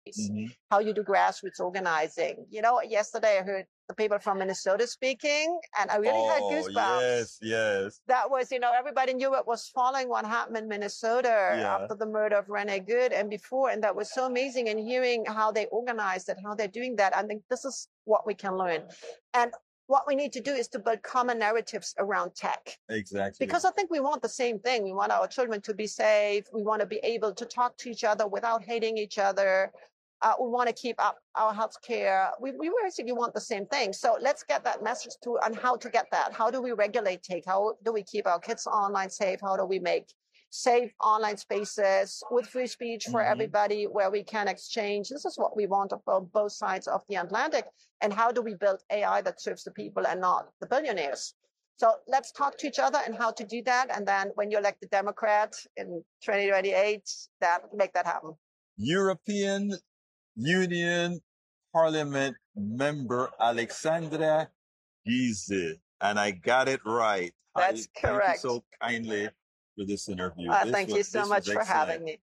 how you do grassroots organizing. You know, yesterday I heard the people from Minnesota speaking, and I really had goosebumps. Yes. That was, you know, everybody in Europe was following what happened in Minnesota after the murder of Rene Good and before, and that was so amazing. And hearing how they organized it, how they're doing that, I think this is what we can learn. And what we need to do is to build common narratives around tech. Exactly. Because I think we want the same thing. We want our children to be safe. We want to be able to talk to each other without hating each other. We want to keep up our healthcare. We basically want the same thing. So let's get that message to on how to get that. How do we regulate tech? How do we keep our kids online safe? How do we make safe online spaces with free speech for everybody where we can exchange? This is what we want on both sides of the Atlantic. And how do we build AI that serves the people and not the billionaires? So let's talk to each other and how to do that. And then when you elect the Democrat in 2028, make that happen. European Union Parliament member Alexandra Giese. And I got it right. That's correct. Thank you so kindly for this interview. Thank you so much for having me.